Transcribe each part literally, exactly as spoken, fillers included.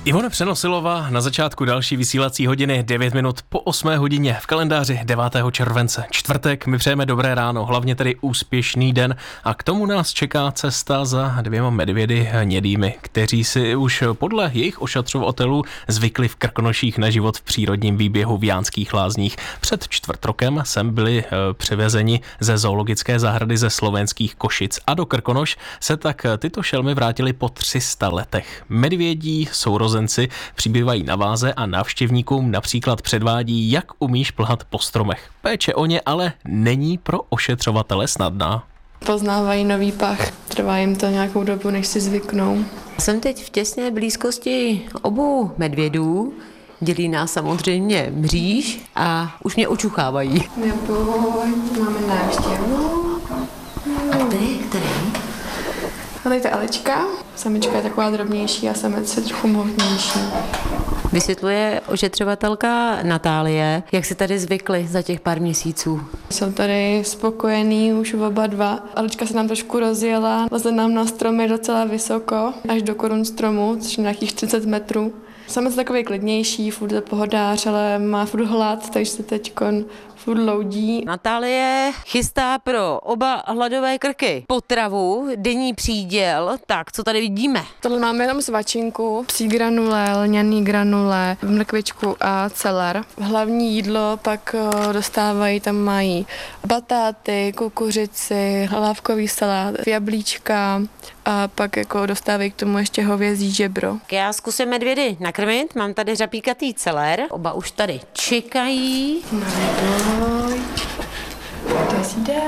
Ivona Přenosilová na začátku další vysílací hodiny, devět minut po osmé hodině v kalendáři devátého července. Čtvrtek, my přejeme dobré ráno, hlavně tedy úspěšný den a k tomu nás čeká cesta za dvěma medvědy hnědými, kteří si už podle jejich ošetřovatelů zvykli v Krkonoších na život v přírodním výběhu v Jánských Lázních. Před čtvrt rokem sem byli e, přivezeni ze zoologické zahrady ze slovenských Košic a do Krkonoš se tak tyto šelmy vrátili po tři sta letech. Medvědí sourozenci přibývají na váze a návštěvníkům například předvádí, jak umíš plhat po stromech. Péče o ně ale není pro ošetřovatele snadná. Poznávají nový pach, trvá jim to nějakou dobu, než si zvyknou. Jsem teď v těsné blízkosti obou medvědů, dělí nás samozřejmě mříž a už mě očuchávají. Neboj, máme návštěvu. A ty, který? A tady ta Alečka, samička je taková drobnější a samec je trochu mohutnější. Vysvětluje ošetřovatelka Natálie, jak si tady zvykli za těch pár měsíců. Jsou tady spokojení už oba dva. Alečka se nám trošku rozjela, leze nám na stromy docela vysoko, až do korun stromu, což je nějakých třicet metrů. Samec takový klidnější, furt je pohodář, ale má furt hlad, takže se teďkon furt loudí. Natálie chystá pro oba hladové krky potravu, denní příděl. Tak, co tady vidíme? Tohle máme jenom svačinku, psí granule, lňaný granule, mrkvičku a celer. Hlavní jídlo pak dostávají, tam mají batáty, kukuřici, hlávkový salát, jablíčka a pak jako dostávají k tomu ještě hovězí žebro. Já zkusím medvědy nakrmit, mám tady řapíkatý celer, oba už tady čekají. Ahoj. To si jde.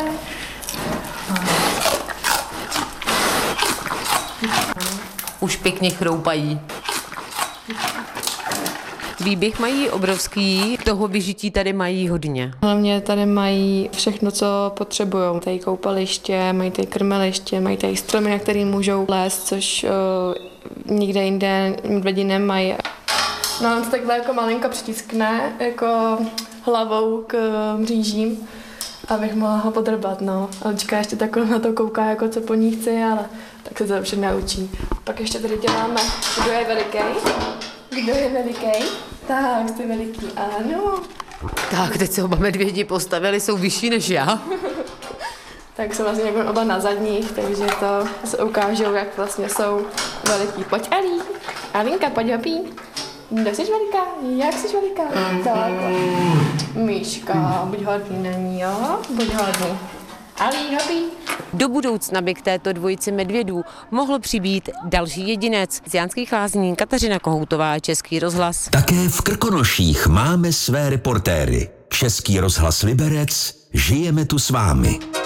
Už pěkně chroupají. Výběh mají obrovský, toho vyžití tady mají hodně. Hlavně tady mají všechno, co potřebují. Tady koupaliště, mají tady krmeliště, mají tady stromy, na který můžou lézt, což uh, nikde jinde medvědi nemají. No, on se takhle jako malinko přitiskne, jako hlavou k mřížím, abych mohla ho podrbat, no. Alečka ještě takhle na to kouká, jako co po ní chci, ale tak se to dobře naučí. Pak ještě tady děláme, kdo je veliký, kdo je veliký, tak jste veliký, ano. Tak, teď se oba medvědi postavili, jsou vyšší než já. Tak jsou vlastně jako oba na zadních, takže to se ukážou, jak vlastně jsou veliký. Pojď Ali, Alinka, pojď hopí. Kdo jsi veliká? Jak jsi veliká? Tak. Míška, buď hodný na ní, jo? Buď hodný. Ali, hopí. Do budoucna by k této dvojici medvědů mohl přibýt další jedinec. Z Jánských Lázní Kateřina Kohoutová, Český rozhlas. Také v Krkonoších máme své reportéry. Český rozhlas Liberec, žijeme tu s vámi.